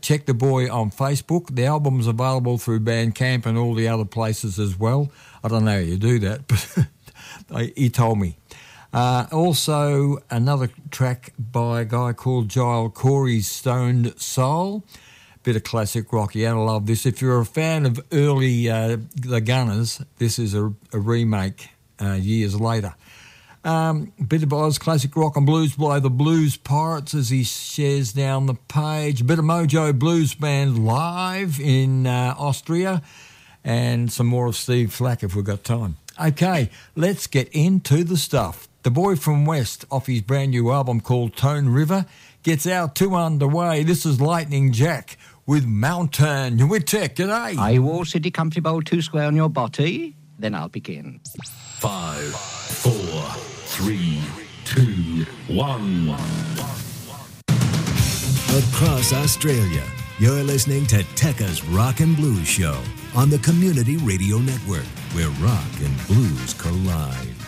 check the boy on Facebook. The album's available through Bandcamp and all the other places as well. I don't know how you do that, but he told me. Also, another track by a guy called Giles Corey's Stoned Soul. Bit of classic rock. You're going to love this. If you're a fan of early The Gunners, this is a remake years later. Bit of Oz classic rock and blues by the Blues Pirates as he shares down the page. Bit of Mojo Blues Band live in Austria, and some more of Steve Flack if we've got time. Okay, let's get into the stuff. The Boy from West, off his brand new album called Tone River, gets our two underway. This is Lightning Jack with Mountain. With Tech, g'day. Are you all City Comfy Bowl 2 square on your body? Then I'll begin. 5, 4, 3, 2, 1. Across Australia, you're listening to Tekka's Rock and Blues Show on the Community Radio Network, where rock and blues collide.